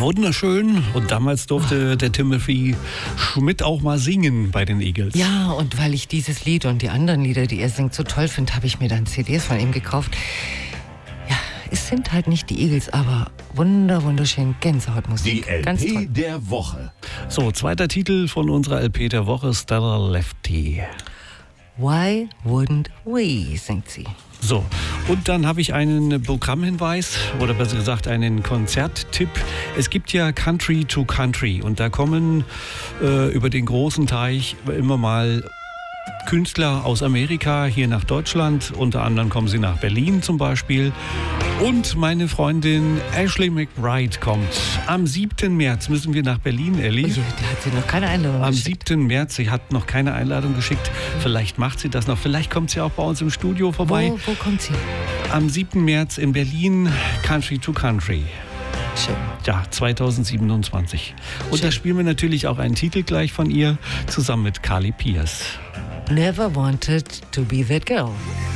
Wunderschön. Und damals durfte der Timothy Schmid auch mal singen bei den Eagles. Ja, und weil ich dieses Lied und die anderen Lieder, die er singt, so toll finde, habe ich mir dann CDs von ihm gekauft. Ja, es sind halt nicht die Eagles, aber wunderschön Gänsehautmusik. Die LP Ganz toll. der Woche. So, zweiter Titel von unserer LP der Woche, Stellar Lefty. Why Wouldn't We, singt sie. So, und dann habe ich einen Programmhinweis oder besser gesagt einen Konzerttipp. Es gibt ja Country to Country und da kommen über den großen Teich immer mal Künstler aus Amerika hier nach Deutschland. Unter anderem kommen sie nach Berlin zum Beispiel. Und meine Freundin Ashley McBride kommt. Am 7. März müssen wir nach Berlin, Ellie. Oh je, da hat sie noch keine Einladung Am geschickt. 7. März, sie hat noch keine Einladung geschickt. Vielleicht macht sie das noch. Vielleicht kommt sie auch bei uns im Studio vorbei. Wo kommt sie? Am 7. März in Berlin, Country to Country. Schön. Ja, 2027. Und Schön. da spielen wir natürlich auch einen Titel gleich von ihr, zusammen mit Carly Pearce. Never wanted to be that girl.